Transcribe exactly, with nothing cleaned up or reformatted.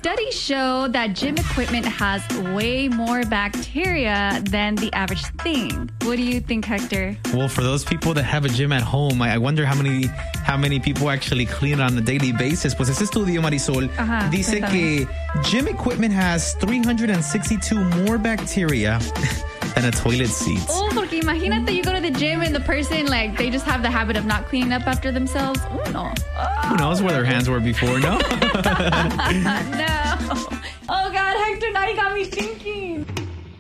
studies show that gym equipment has way more bacteria than the average thing. What do you think, Hector? Well, for those people that have a gym at home, I, I wonder how many how many people actually clean it on a daily basis. Pues ese estudio, Marisol, Ajá, dice cuéntame. que gym equipment has three hundred sixty-two more bacteria than a toilet seat. Oh, porque imagínate you go to the gym and the person, like, they just have the habit of not cleaning up after themselves. Oh, no. Oh. Who knows where their hands were before, no? No. Oh, God, Hector, now you got me thinking.